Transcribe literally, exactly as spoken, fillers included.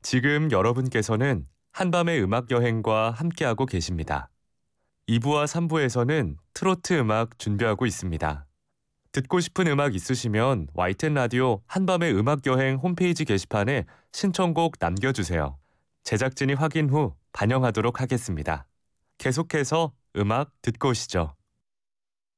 지금 여러분께서는 한밤의 음악 여행과 함께하고 계십니다. 이 부와 삼 부에서는 트로트 음악 준비하고 있습니다. 듣고 싶은 음악 있으시면 와이티엔 라디오 한밤의 음악 여행 홈페이지 게시판에 신청곡 남겨주세요. 제작진이 확인 후 반영하도록 하겠습니다. 계속해서 음악 듣고 오시죠.